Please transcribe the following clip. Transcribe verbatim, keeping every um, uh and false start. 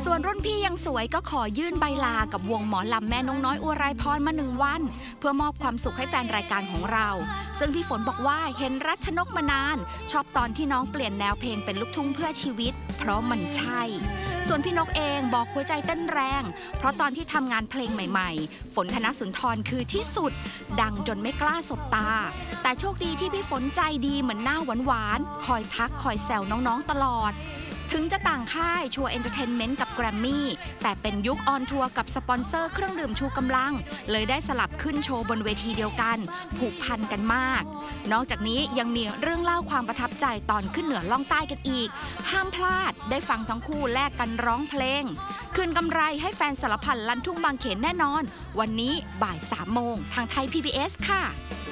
ส่วนรุ่นพี่ยังสวยก็ขอยื่นใบลากับวงหมอลำแม่นงน้อยอุไรพรมาหนึ่งวันเพื่อมอบความสุขให้แฟนรายการของเราซึ่งพี่ฝนบอกว่าเห็นรัชนกมานานชอบตอนที่น้องเปลี่ยนแนวเพลงเป็นลูกทุ่งเพื่อชีวิตเพราะมันใช่ส่วนพี่นกเองบอกหัวใจเต้นแรงเพราะตอนที่ทำงานเพลงใหม่ๆฝนธนสุนทรคือที่สุดดังจนไม่กล้าสบตาแต่โชคดีที่พี่ฝนใจดีเหมือนหน้าหวานๆคอยทักคอยแซวน้องๆตลอดถึงจะต่างค่ายชัวร์เอนเตอร์เทนเมนต์กับแกรมมี่แต่เป็นยุคออนทัวร์กับสปอนเซอร์เครื่องดื่มชูกำลังเลยได้สลับขึ้นโชว์บนเวทีเดียวกันผูกพันกันมากนอกจากนี้ยังมีเรื่องเล่าความประทับใจตอนขึ้นเหนือล่องใต้กันอีกห้ามพลาดได้ฟังทั้งคู่แลกกันร้องเพลงคืนกำไรให้แฟนสารพันลั่นทุ่งบางเขนแน่นอนวันนี้บ่ายสามโมงทางไทย พี บี เอส ค่ะ